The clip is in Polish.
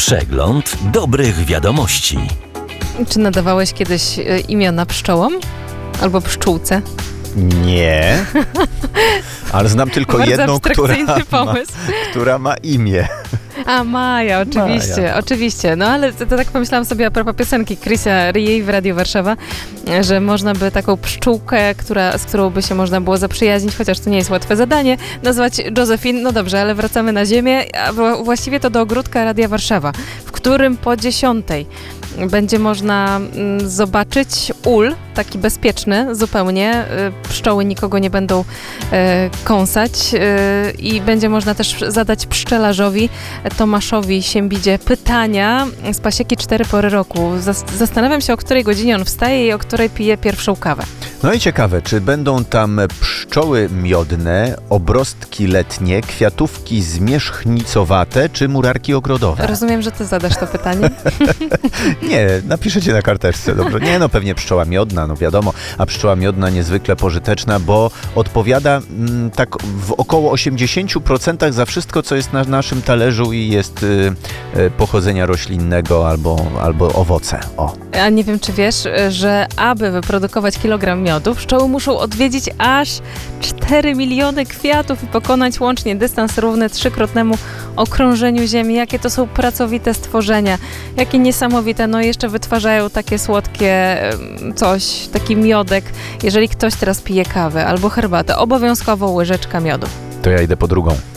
Przegląd dobrych wiadomości. Czy nadawałeś kiedyś imiona pszczołom? Albo pszczółce? Nie, ale znam tylko Bardzo jedną, pomysł. która ma imię. A, Maja, oczywiście, Maja. Oczywiście. No ale to tak pomyślałam sobie a propos piosenki Chrisa Rijey w Radiu Warszawa, że można by taką pszczółkę, z którą by się można było zaprzyjaźnić, chociaż to nie jest łatwe zadanie, nazwać Josephine. No dobrze, ale wracamy na ziemię, a właściwie to do ogródka Radia Warszawa, w którym po 10:00 będzie można zobaczyć ul, taki bezpieczny zupełnie. Pszczoły nikogo nie będą kąsać i będzie można też zadać pszczelarzowi Tomaszowi Siembidzie pytania z pasieki 4 pory roku. Zastanawiam się, o której godzinie on wstaje i o której pije pierwszą kawę. No i ciekawe, czy będą tam pszczoły miodne, obrostki letnie, kwiatówki zmierzchnicowate, czy murarki ogrodowe? Rozumiem, że ty zadasz to pytanie. Nie, napiszecie na karteczce, dobrze. Nie, no pewnie pszczoła miodna, no wiadomo, a pszczoła miodna niezwykle pożyteczna, bo odpowiada tak w około 80% za wszystko, co jest na naszym talerzu i jest pochodzenia roślinnego albo owoce. O. A nie wiem, czy wiesz, że aby wyprodukować kilogram miodu, pszczoły muszą odwiedzić aż 4 miliony kwiatów i pokonać łącznie dystans równy 3-krotnemu okrążeniu Ziemi. Jakie to są pracowite stworzenia, jakie niesamowite. No jeszcze wytwarzają takie słodkie coś, taki miodek. Jeżeli ktoś teraz pije kawę albo herbatę, obowiązkowo łyżeczka miodu. To ja idę po drugą.